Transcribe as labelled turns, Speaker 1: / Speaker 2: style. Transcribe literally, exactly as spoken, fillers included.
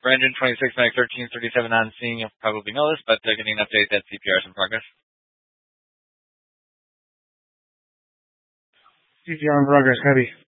Speaker 1: For engine twenty-six, Medic thirteen, thirty-seven on scene, you'll probably know this, but uh, getting an update that C P R is in progress.
Speaker 2: C P R in progress, heavy.